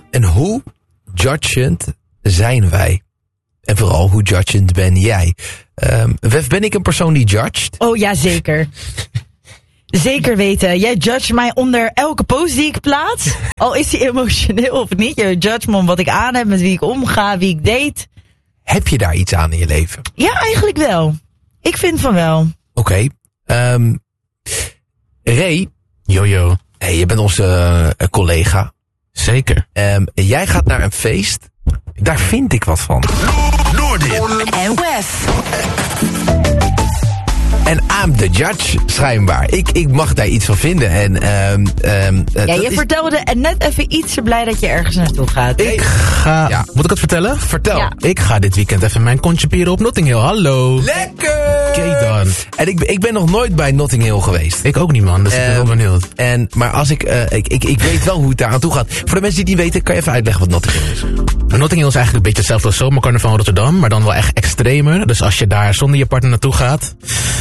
En hoe judgend zijn wij? En vooral, hoe judgend ben jij? Wef, ben ik een persoon die judged? Oh ja, zeker. Zeker weten. Jij judge mij onder elke post die ik plaats. Al is die emotioneel of niet. Je judge me om wat ik aan heb, met wie ik omga, wie ik date. Heb je daar iets aan in je leven? Ja, eigenlijk wel. Ik vind van wel. Oké. Ray. Jojo. Hey, je bent onze collega. Zeker. Jij gaat naar een feest. Daar vind ik wat van. Noordin. En Wef. En I'm the judge, schijnbaar. Ik mag daar iets van vinden. Je vertelde net even iets te blij dat je ergens naartoe gaat. Ik ga... Ja. Moet ik het vertellen? Vertel. Ja. Ik ga dit weekend even mijn kontje pieren op Notting Hill. Hallo. Lekker! Oké dan. En ik ben nog nooit bij Notting Hill geweest. Ik ook niet, man. Dus ik ben wel benieuwd. Maar als ik weet wel hoe het daar aan toe gaat. Voor de mensen die het niet weten, kan je even uitleggen wat Notting Hill is? Notting Hill is eigenlijk een beetje hetzelfde als zomercarnaval in Rotterdam. Maar dan wel echt extremer. Dus als je daar zonder je partner naartoe gaat...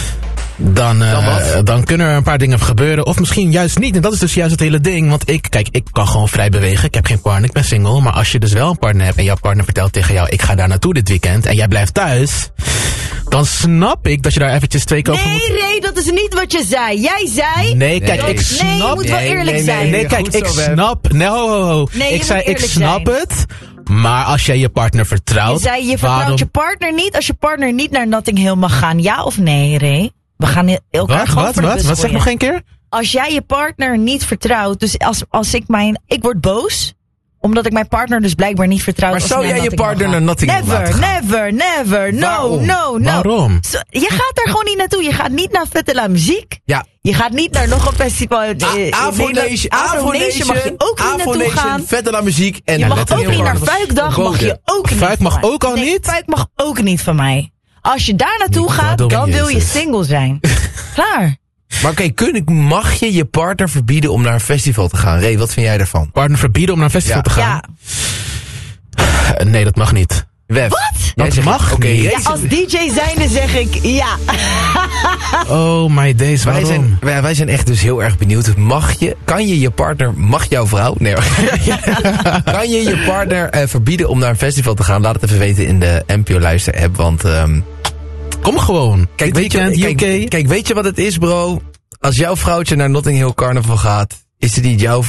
Dan kunnen er een paar dingen gebeuren. Of misschien juist niet. En dat is dus juist het hele ding. Want ik kan gewoon vrij bewegen. Ik heb geen partner, ik ben single. Maar als je dus wel een partner hebt en jouw partner vertelt tegen jou... ik ga daar naartoe dit weekend en jij blijft thuis... dan snap ik dat je daar eventjes 2 keer over moet... Nee, Ray, dat is niet wat je zei. Jij zei... Nee, kijk, ik snap... Nee, je moet wel eerlijk zijn. Nee, kijk, ik snap... Nee, ho. Nee, ik zei, ik snap zijn. het... Maar als jij je partner vertrouwt... Je zei, je vertrouwt je partner niet als je partner niet naar Notting Hill mag gaan. Ja of nee, Ray? We gaan elkaar gewoon voor de bus Wat zeg nog een keer? Als jij je partner niet vertrouwt, dus als ik word boos, omdat ik mijn partner dus blijkbaar niet vertrouw. Maar zou jij je partner naar Notting Hill laten gaan? Never. No. Waarom? Je gaat daar gewoon niet naartoe. Je gaat niet naar Fête Muziek. Ja. Je gaat niet naar nog een festival. Afro Nation mag je ook niet naartoe gaan. Fête Muziek en je mag ook niet naar Fuikdag. Mag je ook niet. Fuik mag ook al niet? Fuik mag ook niet van mij. Als je daar naartoe gaat, dan wil je single zijn. Klaar. Maar oké, mag je je partner verbieden om naar een festival te gaan? Ray, wat vind jij daarvan? Partner verbieden om naar een festival te gaan? Ja. Nee, dat mag niet. Wef. Wat? Dat mag niet. Ja, als DJ zijnde zeg ik ja. Oh my days, waarom? Wij zijn echt dus heel erg benieuwd. Kan je partner, mag jouw vrouw? Nee hoor. Kan je je partner verbieden om naar een festival te gaan? Laat het even weten in de NPO Luister app, want... Kom gewoon. Kijk, weet je wat het is, bro? Als jouw vrouwtje naar Notting Hill Carnival gaat, is het niet jouw